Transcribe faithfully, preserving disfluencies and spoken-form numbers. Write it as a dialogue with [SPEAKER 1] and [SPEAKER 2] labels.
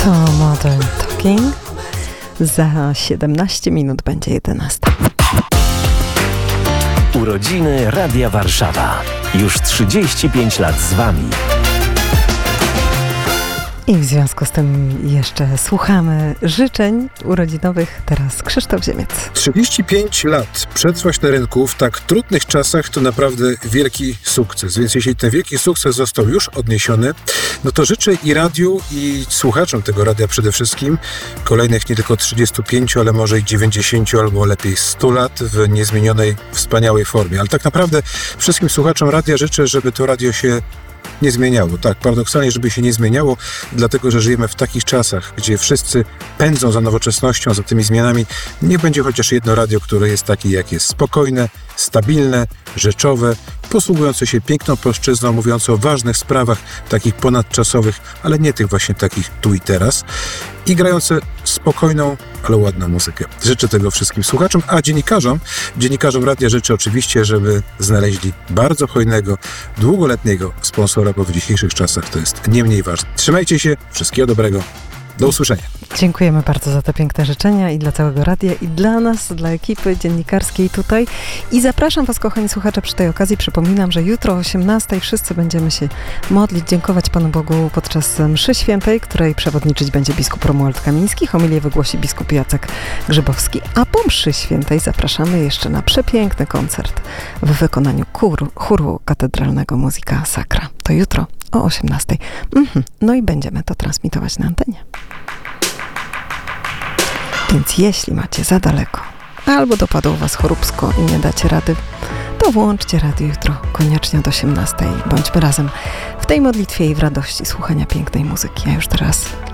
[SPEAKER 1] To Modern Talking. Za siedemnaście minut będzie jedenasta.
[SPEAKER 2] Urodziny Radia Warszawa. Już trzydzieści pięć lat z Wami.
[SPEAKER 1] I w związku z tym jeszcze słuchamy życzeń urodzinowych. Teraz Krzysztof Ziemiec.
[SPEAKER 3] trzydzieści pięć lat przetrwać na rynku w tak trudnych czasach to naprawdę wielki sukces. Więc jeśli ten wielki sukces został już odniesiony, no to życzę i radiu, i słuchaczom tego radia przede wszystkim kolejnych nie tylko trzydziestu pięciu, ale może i dziewięćdziesięciu albo lepiej stu lat w niezmienionej, wspaniałej formie. Ale tak naprawdę wszystkim słuchaczom radia życzę, żeby to radio się nie zmieniało. Tak, paradoksalnie, żeby się nie zmieniało, dlatego, że żyjemy w takich czasach, gdzie wszyscy pędzą za nowoczesnością, za tymi zmianami. Niech będzie chociaż jedno radio, które jest takie, jak jest spokojne, stabilne, rzeczowe, posługujące się piękną polszczyzną, mówiące o ważnych sprawach, takich ponadczasowych, ale nie tych właśnie takich tu i teraz, i grające spokojną, ale ładną muzykę. Życzę tego wszystkim słuchaczom, a dziennikarzom, dziennikarzom radia życzę oczywiście, żeby znaleźli bardzo hojnego, długoletniego sponsora, bo w dzisiejszych czasach to jest nie mniej ważne. Trzymajcie się, wszystkiego dobrego. Do usłyszenia.
[SPEAKER 1] Dziękujemy bardzo za te piękne życzenia i dla całego radia, i dla nas, dla ekipy dziennikarskiej tutaj. I zapraszam Was, kochani słuchacze, przy tej okazji. Przypominam, że jutro o osiemnastej wszyscy będziemy się modlić, dziękować Panu Bogu podczas mszy świętej, której przewodniczyć będzie biskup Romuald Kamiński. Homilię wygłosi biskup Jacek Grzybowski. A po mszy świętej zapraszamy jeszcze na przepiękny koncert w wykonaniu chóru, chóru katedralnego Musica Sacra. To jutro o osiemnastej. Mhm. No i będziemy to transmitować na antenie. Więc jeśli macie za daleko, albo dopadło Was choróbsko i nie dacie rady, to włączcie radio jutro koniecznie od osiemnastej. Bądźmy razem w tej modlitwie i w radości słuchania pięknej muzyki. A już teraz